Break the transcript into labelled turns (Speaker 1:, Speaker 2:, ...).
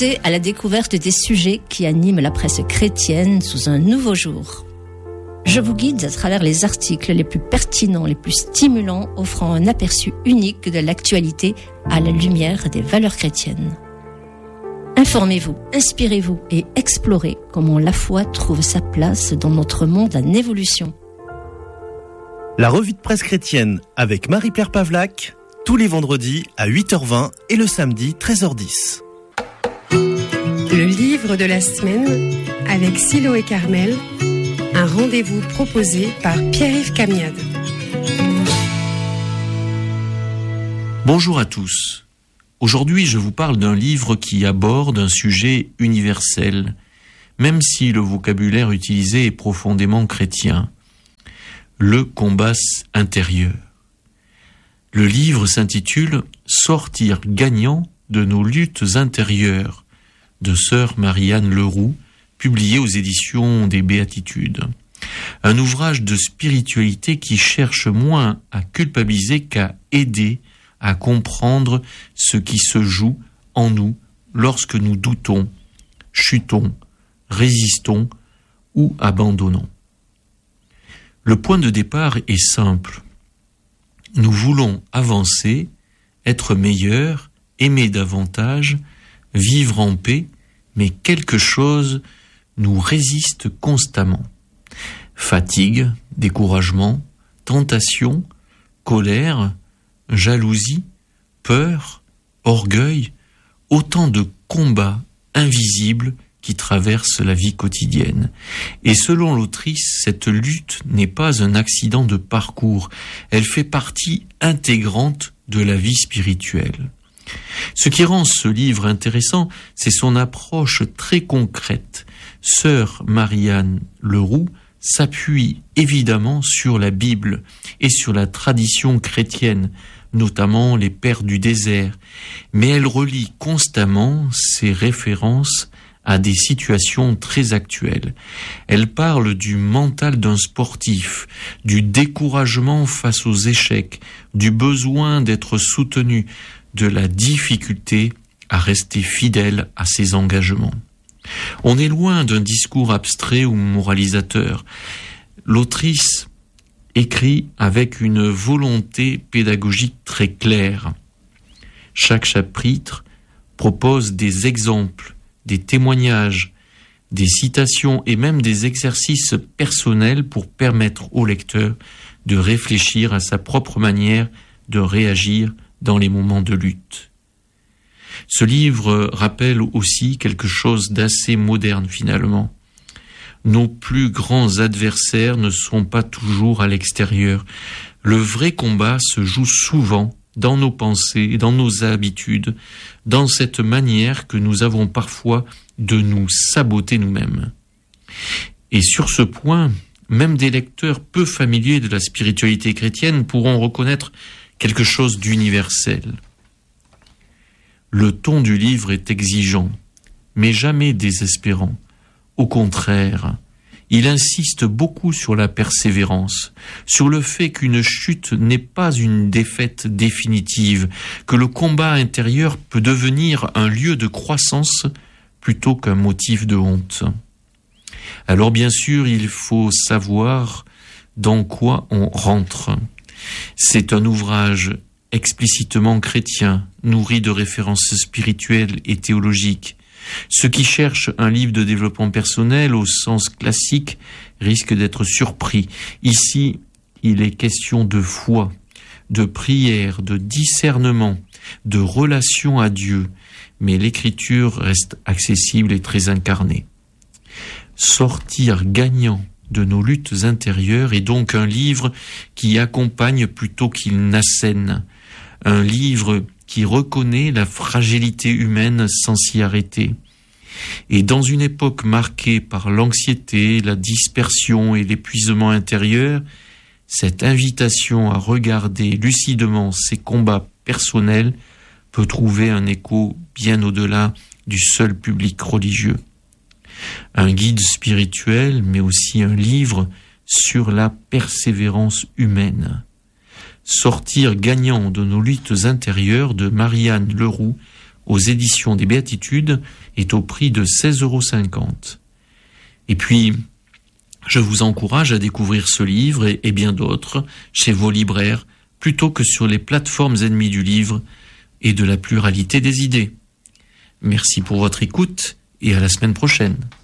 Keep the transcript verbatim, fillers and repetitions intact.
Speaker 1: Partez à la découverte des sujets qui animent la presse chrétienne sous un nouveau jour. Je vous guide à travers les articles les plus pertinents, les plus stimulants, offrant un aperçu unique de l'actualité à la lumière des valeurs chrétiennes. Informez-vous, inspirez-vous et explorez comment la foi trouve sa place dans notre monde en évolution.
Speaker 2: La revue de presse chrétienne avec Marie-Pierre Pavlac, tous les vendredis à huit heures vingt et le samedi treize heures dix.
Speaker 3: Le livre de la semaine avec Silo et Carmel, un rendez-vous proposé par Pierre-Yves Camiade.
Speaker 4: Bonjour à tous. Aujourd'hui, je vous parle d'un livre qui aborde un sujet universel, même si le vocabulaire utilisé est profondément chrétien. Le combat intérieur. Le livre s'intitule « Sortir gagnant de nos luttes intérieures » de sœur Marie-Anne Leroux, publié aux éditions des Béatitudes. Un ouvrage de spiritualité qui cherche moins à culpabiliser qu'à aider à comprendre ce qui se joue en nous lorsque nous doutons, chutons, résistons ou abandonnons. Le point de départ est simple. Nous voulons avancer, être meilleurs, aimer davantage, vivre en paix, mais quelque chose nous résiste constamment. Fatigue, découragement, tentation, colère, jalousie, peur, orgueil, autant de combats invisibles qui traversent la vie quotidienne. Et selon l'autrice, cette lutte n'est pas un accident de parcours, elle fait partie intégrante de la vie spirituelle. Ce qui rend ce livre intéressant, c'est son approche très concrète. Sœur Marie-Anne Leroux s'appuie évidemment sur la Bible et sur la tradition chrétienne, notamment les pères du désert, mais elle relie constamment ses références à des situations très actuelles. Elle parle du mental d'un sportif, du découragement face aux échecs, du besoin d'être soutenu, de la difficulté à rester fidèle à ses engagements. On est loin d'un discours abstrait ou moralisateur. L'autrice écrit avec une volonté pédagogique très claire. Chaque chapitre propose des exemples, des témoignages, des citations et même des exercices personnels pour permettre au lecteur de réfléchir à sa propre manière de réagir dans les moments de lutte. Ce livre rappelle aussi quelque chose d'assez moderne finalement. Nos plus grands adversaires ne sont pas toujours à l'extérieur. Le vrai combat se joue souvent dans nos pensées, dans nos habitudes, dans cette manière que nous avons parfois de nous saboter nous-mêmes. Et sur ce point, même des lecteurs peu familiers de la spiritualité chrétienne pourront reconnaître quelque chose d'universel. Le ton du livre est exigeant, mais jamais désespérant. Au contraire, il insiste beaucoup sur la persévérance, sur le fait qu'une chute n'est pas une défaite définitive, que le combat intérieur peut devenir un lieu de croissance plutôt qu'un motif de honte. Alors bien sûr, il faut savoir dans quoi on rentre. C'est un ouvrage explicitement chrétien, nourri de références spirituelles et théologiques. Ceux qui cherchent un livre de développement personnel au sens classique risquent d'être surpris. Ici, il est question de foi, de prière, de discernement, de relation à Dieu, mais l'écriture reste accessible et très incarnée. Sortir gagnant de nos luttes intérieures est donc un livre qui accompagne plutôt qu'il n'assène, un livre qui reconnaît la fragilité humaine sans s'y arrêter. Et dans une époque marquée par l'anxiété, la dispersion et l'épuisement intérieur, cette invitation à regarder lucidement ses combats personnels peut trouver un écho bien au-delà du seul public religieux. Un guide spirituel, mais aussi un livre sur la persévérance humaine. Sortir gagnant de nos luttes intérieures de Marie-Anne Leroux, aux éditions des Béatitudes est au prix de seize euros cinquante. Et puis, je vous encourage à découvrir ce livre et, et bien d'autres chez vos libraires, plutôt que sur les plateformes ennemies du livre et de la pluralité des idées. Merci pour votre écoute et à la semaine prochaine.